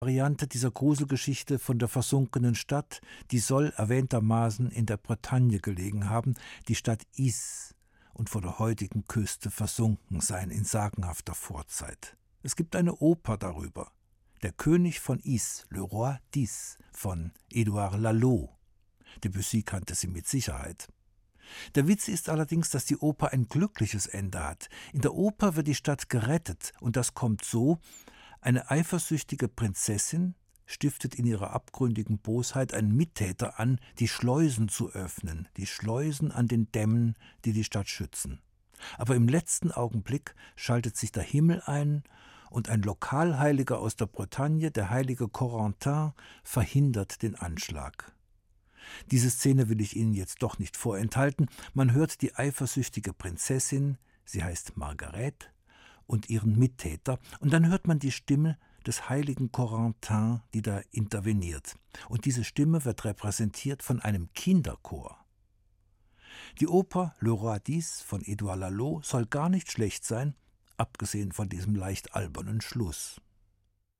Variante dieser Gruselgeschichte von der versunkenen Stadt, die soll erwähntermaßen in der Bretagne gelegen haben, die Stadt Is, und vor der heutigen Küste versunken sein in sagenhafter Vorzeit. Es gibt eine Oper darüber. Der König von Is, Le Roi d'Is, von Édouard Laloux. Debussy kannte sie mit Sicherheit. Der Witz ist allerdings, dass die Oper ein glückliches Ende hat. In der Oper wird die Stadt gerettet, und das kommt so: Eine eifersüchtige Prinzessin stiftet in ihrer abgründigen Bosheit einen Mittäter an, die Schleusen zu öffnen, die Schleusen an den Dämmen, die die Stadt schützen. Aber im letzten Augenblick schaltet sich der Himmel ein, und ein Lokalheiliger aus der Bretagne, der heilige Corentin, verhindert den Anschlag. Diese Szene will ich Ihnen jetzt doch nicht vorenthalten. Man hört die eifersüchtige Prinzessin, sie heißt Margarete, und ihren Mittäter, und dann hört man die Stimme des heiligen Corentin, die da interveniert. Und diese Stimme wird repräsentiert von einem Kinderchor. Die Oper Le Roi d'Is von Édouard Laloux soll gar nicht schlecht sein, abgesehen von diesem leicht albernen Schluss.